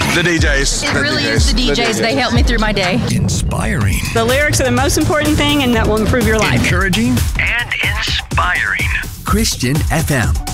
The DJs. It really is the DJs. They help me through my day. Inspiring. The lyrics are the most important thing, and that will improve your life. Encouraging. And inspiring. Christian FM.